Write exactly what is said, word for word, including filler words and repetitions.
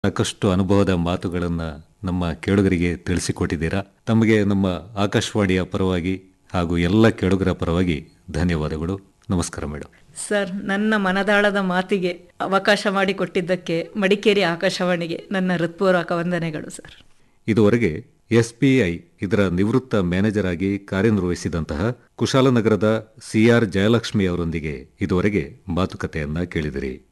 ಸಾಕಷ್ಟು ಅನುಭವದ ಮಾತುಗಳನ್ನು ನಮ್ಮ ಕೇಳುಗರಿಗೆ ತಿಳಿಸಿಕೊಟ್ಟಿದ್ದೀರಾ. ತಮಗೆ ನಮ್ಮ ಆಕಾಶವಾಣಿಯ ಪರವಾಗಿ ಹಾಗೂ ಎಲ್ಲ ಕೇಳುಗರ ಪರವಾಗಿ ಧನ್ಯವಾದಗಳು. ನಮಸ್ಕಾರ ಮೇಡಮ್. ಸರ್, ನನ್ನ ಮನದಾಳದ ಮಾತಿಗೆ ಅವಕಾಶ ಮಾಡಿಕೊಟ್ಟಿದ್ದಕ್ಕೆ ಮಡಿಕೇರಿ ಆಕಾಶವಾಣಿಗೆ ನನ್ನ ಹೃತ್ಪೂರ್ವಕ ವಂದನೆಗಳು ಸರ್. ಇದುವರೆಗೆ ಎಸ್ಬಿಐ ಇದರ ನಿವೃತ್ತ ಮ್ಯಾನೇಜರ್ ಆಗಿ ಕಾರ್ಯನಿರ್ವಹಿಸಿದಂತಹ ಕುಶಾಲನಗರದ ಸಿಆರ್ ಜಯಲಕ್ಷ್ಮಿ ಅವರೊಂದಿಗೆ ಇದುವರೆಗೆ ಮಾತುಕತೆಯನ್ನ ಕೇಳಿದಿರಿ.